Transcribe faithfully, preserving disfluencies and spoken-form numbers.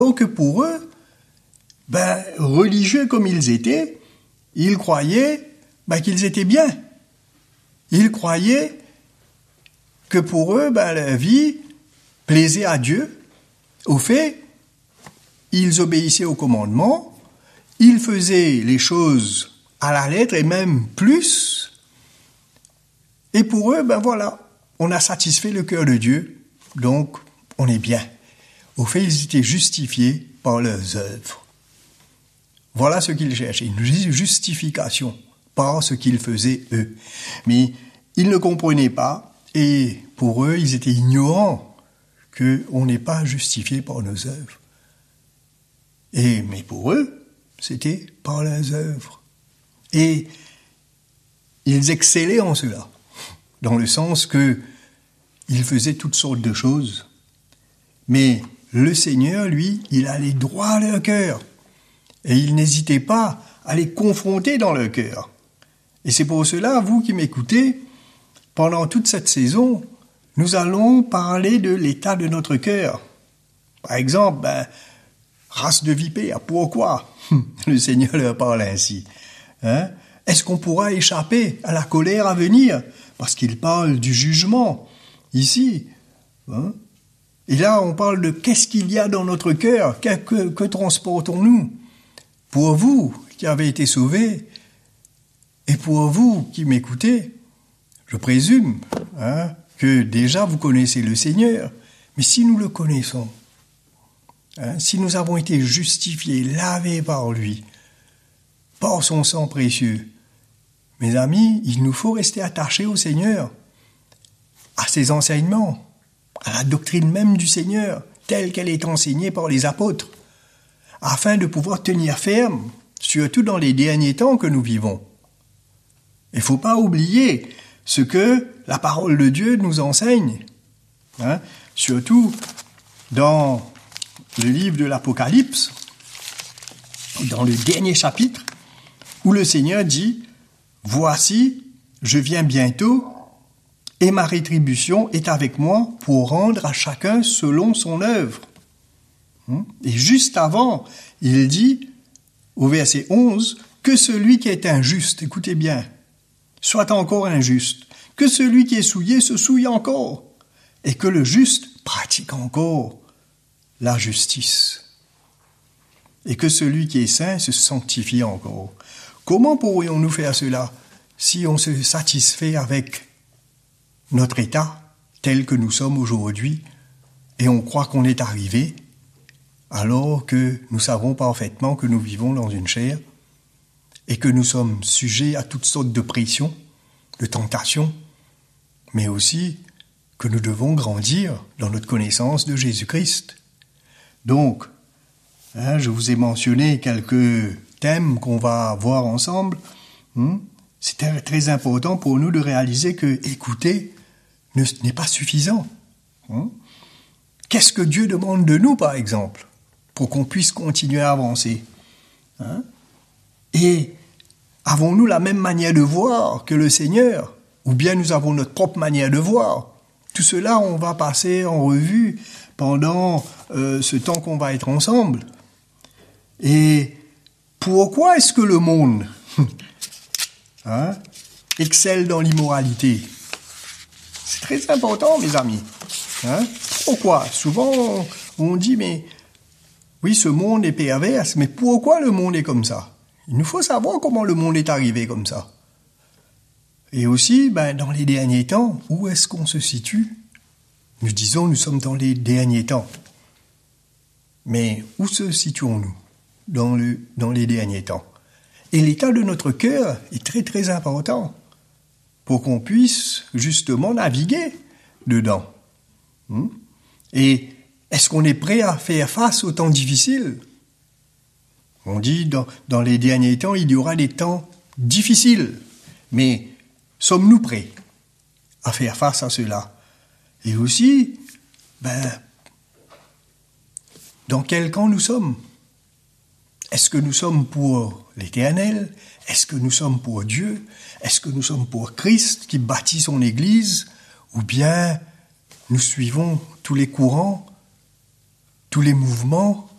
Donc pour eux, ben, religieux comme ils étaient, ils croyaient ben, qu'ils étaient bien. Ils croyaient que pour eux, ben, la vie plaisait à Dieu. Au fait, ils obéissaient aux commandements, ils faisaient les choses à la lettre et même plus. Et pour eux, ben voilà, on a satisfait le cœur de Dieu, donc on est bien. Au fait, ils étaient justifiés par leurs œuvres. Voilà ce qu'ils cherchaient, une justification par ce qu'ils faisaient eux. Mais ils ne comprenaient pas, et pour eux, ils étaient ignorants qu'on n'est pas justifié par nos œuvres. Et, mais pour eux, c'était par leurs œuvres. Et ils excellaient en cela, dans le sens que ils faisaient toutes sortes de choses. Mais le Seigneur, lui, il allait droit à leur cœur. Et il n'hésitait pas à les confronter dans leur cœur. Et c'est pour cela, vous qui m'écoutez, pendant toute cette saison, nous allons parler de l'état de notre cœur. Par exemple, ben, race de vipères, pourquoi le Seigneur leur parle ainsi? Hein? Est-ce qu'on pourra échapper à la colère à venir? Parce qu'il parle du jugement, ici. Hein? Et là, on parle de qu'est-ce qu'il y a dans notre cœur, que, que, que transportons-nous? Pour vous qui avez été sauvés, et pour vous qui m'écoutez, je présume hein, que déjà vous connaissez le Seigneur, mais si nous le connaissons, hein, si nous avons été justifiés, lavés par lui, par son sang précieux, mes amis, il nous faut rester attachés au Seigneur, à ses enseignements, à la doctrine même du Seigneur, telle qu'elle est enseignée par les apôtres, afin de pouvoir tenir ferme, surtout dans les derniers temps que nous vivons. Il ne faut pas oublier ce que la parole de Dieu nous enseigne, hein, surtout dans le livre de l'Apocalypse, dans le dernier chapitre, où le Seigneur dit « Voici, je viens bientôt, et ma rétribution est avec moi pour rendre à chacun selon son œuvre. » Et juste avant, il dit, au verset onze, « Que celui qui est injuste, écoutez bien, soit encore injuste, que celui qui est souillé se souille encore, et que le juste pratique encore la justice, et que celui qui est saint se sanctifie encore. » Comment pourrions-nous faire cela si on se satisfait avec notre état tel que nous sommes aujourd'hui et on croit qu'on est arrivé alors que nous savons parfaitement que nous vivons dans une chair et que nous sommes sujets à toutes sortes de pressions, de tentations, mais aussi que nous devons grandir dans notre connaissance de Jésus-Christ. Donc, hein, je vous ai mentionné quelques thèmes qu'on va voir ensemble. Hum, c'est très, très important pour nous de réaliser que écouter ne, n'est pas suffisant. Hum. Qu'est-ce que Dieu demande de nous, par exemple, pour qu'on puisse continuer à avancer? Hein? Et avons-nous la même manière de voir que le Seigneur? Ou bien nous avons notre propre manière de voir? Tout cela, on va passer en revue pendant euh, ce temps qu'on va être ensemble. Et pourquoi est-ce que le monde hein, excelle dans l'immoralité? C'est très important, mes amis. Hein? Pourquoi? Souvent, on, on dit, mais oui, ce monde est perverse, mais pourquoi le monde est comme ça? Il nous faut savoir comment le monde est arrivé comme ça. Et aussi, ben, dans les derniers temps, où est-ce qu'on se situe? Nous disons, nous sommes dans les derniers temps. Mais où se situons-nous dans, le, dans les derniers temps? Et l'état de notre cœur est très très important pour qu'on puisse justement naviguer dedans. Hum? Et est-ce qu'on est prêt à faire face aux temps difficiles? On dit, dans, dans les derniers temps, il y aura des temps difficiles. Mais sommes-nous prêts à faire face à cela? Et aussi, ben, dans quel camp nous sommes? Est-ce que nous sommes pour l'Éternel? Est-ce que nous sommes pour Dieu? Est-ce que nous sommes pour Christ qui bâtit son Église? Ou bien nous suivons tous les courants, tous les mouvements